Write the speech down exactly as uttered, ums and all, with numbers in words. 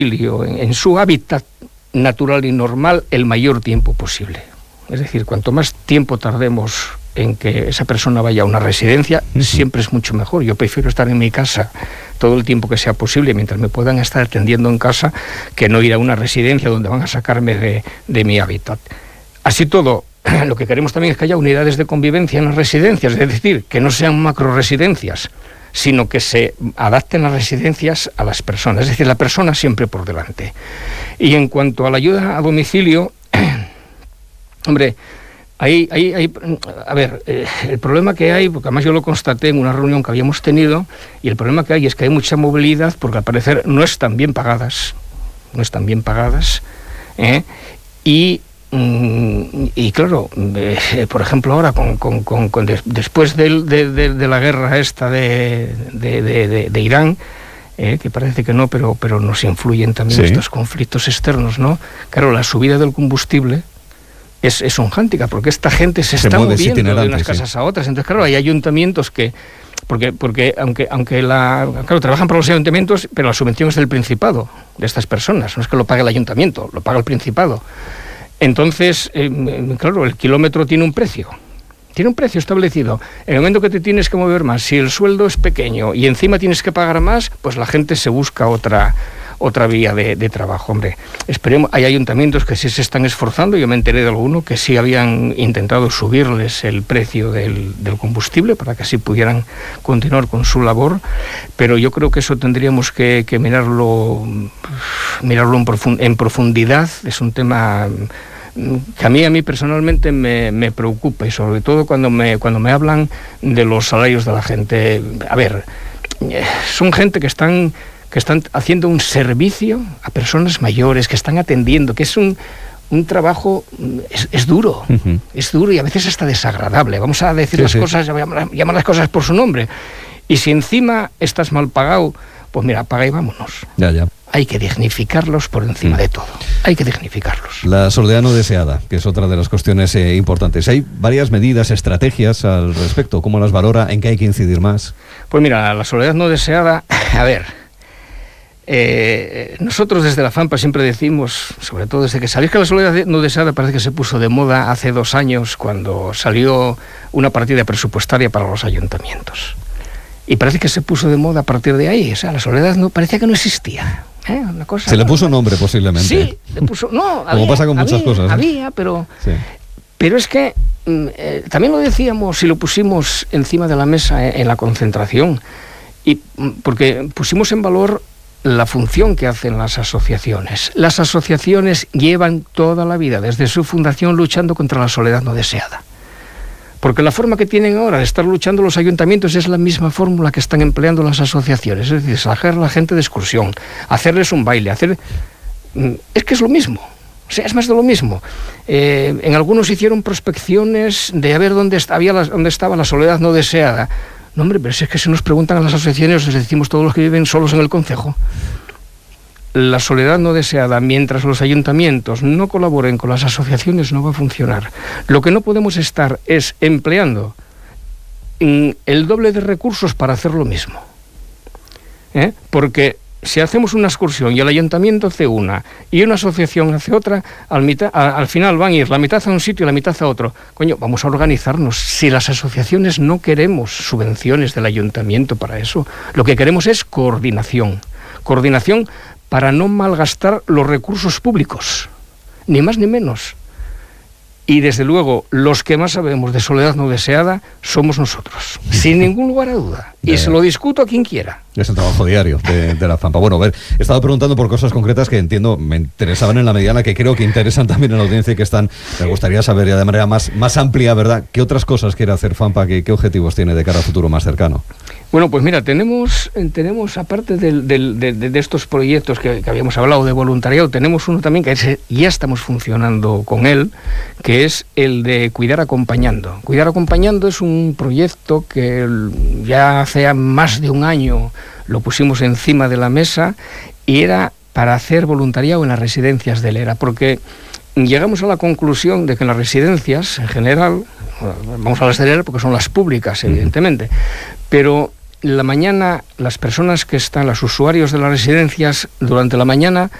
en, en su hábitat natural y normal el mayor tiempo posible. Es decir, cuanto más tiempo tardemos en que esa persona vaya a una residencia, uh-huh. siempre es mucho mejor. Yo prefiero estar en mi casa todo el tiempo que sea posible, mientras me puedan estar atendiendo en casa, que no ir a una residencia donde van a sacarme de, de mi hábitat. Así todo, lo que queremos también es que haya unidades de convivencia en las residencias, es decir, que no sean macro residencias, sino que se adapten las residencias a las personas, es decir, la persona siempre por delante. Y en cuanto a la ayuda a domicilio, hombre, Ahí, ahí, ahí, a ver, eh, el problema que hay, porque además yo lo constaté en una reunión que habíamos tenido, y el problema que hay es que hay mucha movilidad, porque al parecer no están bien pagadas, no están bien pagadas, ¿eh? y, mm, y claro, eh, por ejemplo ahora, con, con, con, con des, después de, de, de, de la guerra esta de, de, de, de, de Irán, eh, que parece que no, pero, pero nos influyen también sí. estos conflictos externos, ¿no? Claro, la subida del combustible Es, es un hándicap, porque esta gente se, se está moviendo de unas casas sí. a otras. Entonces, claro, hay ayuntamientos que... Porque, porque aunque, aunque la... Claro, trabajan para los ayuntamientos, pero la subvención es del Principado, de estas personas. No es que lo pague el ayuntamiento, lo paga el Principado. Entonces, eh, claro, el kilómetro tiene un precio. Tiene un precio establecido. En el momento que te tienes que mover más, si el sueldo es pequeño y encima tienes que pagar más, pues la gente se busca otra... otra vía de, de trabajo, hombre. Esperemos, hay ayuntamientos que sí se están esforzando, yo me enteré de alguno que sí habían intentado subirles el precio del, del combustible para que así pudieran continuar con su labor, pero yo creo que eso tendríamos que, que mirarlo, mirarlo en, profund, en profundidad. Es un tema que a mí, a mí personalmente me, me preocupa, y sobre todo cuando me, cuando me hablan de los salarios de la gente. A ver, son gente que están... que están haciendo un servicio a personas mayores, que están atendiendo, que es un, un trabajo, es, es duro, uh-huh. es duro y a veces hasta desagradable. Vamos a decir sí, las sí. cosas, llamar, llamar las cosas por su nombre. Y si encima estás mal pagado, pues mira, paga y vámonos. Ya, ya. Hay que dignificarlos por encima mm. de todo. Hay que dignificarlos. La soledad no deseada, que es otra de las cuestiones eh, importantes. Hay varias medidas, estrategias al respecto. ¿Cómo las valora? ¿En qué hay que incidir más? Pues mira, la soledad no deseada, a ver... Eh, nosotros desde la FAMPA siempre decimos, sobre todo desde que sabéis que la soledad no deseada parece que se puso de moda hace dos años cuando salió una partida presupuestaria para los ayuntamientos, y parece que se puso de moda a partir de ahí. O sea, la soledad no parecía que no existía, ¿eh? Una cosa, se le puso nombre posiblemente. Sí, le puso, no, había, como pasa con muchas había, cosas, ¿eh? había, pero sí. pero es que eh, también lo decíamos y lo pusimos encima de la mesa eh, en la concentración, y porque pusimos en valor la función que hacen las asociaciones. Las asociaciones llevan toda la vida, desde su fundación, luchando contra la soledad no deseada. Porque la forma que tienen ahora de estar luchando los ayuntamientos es la misma fórmula que están empleando las asociaciones. Es decir, sacar a la gente de excursión, hacerles un baile, hacer... Es que es lo mismo. O sea, es más de lo mismo. Eh, en algunos hicieron prospecciones de a ver dónde, había la, dónde estaba la soledad no deseada. No, hombre, pero si es que si nos preguntan a las asociaciones, les decimos todos los que viven solos en el concejo. La soledad no deseada, mientras los ayuntamientos no colaboren con las asociaciones, no va a funcionar. Lo que no podemos estar es empleando el doble de recursos para hacer lo mismo. ¿Eh? Porque si hacemos una excursión y el ayuntamiento hace una y una asociación hace otra, al, mitad, a, al final van a ir la mitad a un sitio y la mitad a otro. Coño, vamos a organizarnos. Si las asociaciones no queremos subvenciones del ayuntamiento para eso, lo que queremos es coordinación. Coordinación para no malgastar los recursos públicos, ni más ni menos. Y desde luego, los que más sabemos de soledad no deseada somos nosotros, sin ningún lugar a duda. Y se lo discuto a quien quiera. Es el trabajo diario de, de la FAMPA. Bueno, a ver, he estado preguntando por cosas concretas que entiendo, me interesaban en la medida en la que creo que interesan también en la audiencia y que están, me gustaría saber ya de manera más, más amplia, ¿verdad? ¿Qué otras cosas quiere hacer FAMPA? ¿Qué, qué objetivos tiene de cara al futuro más cercano? Bueno, pues mira, tenemos, tenemos aparte del, del, de, de estos proyectos que, que habíamos hablado de voluntariado, tenemos uno también que es, ya estamos funcionando con él, que es el de Cuidar Acompañando. Cuidar Acompañando es un proyecto que ya hace más de un año lo pusimos encima de la mesa y era para hacer voluntariado en las residencias del ERA, porque llegamos a la conclusión de que en las residencias, en general, vamos a las del ERA porque son las públicas, evidentemente, pero la mañana, las personas que están, los usuarios de las residencias, durante la mañana